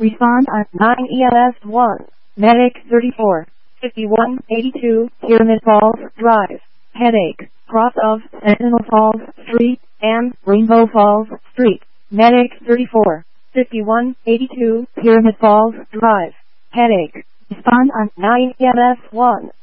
Respond on 9 EMS 1. Medic 34, 5182, Pyramid Falls Drive. Headache, cross of Sentinel Falls Street and Rainbow Falls Street. Medic 34, 5182, Pyramid Falls Drive. Headache. Respond on 9 EMS 1.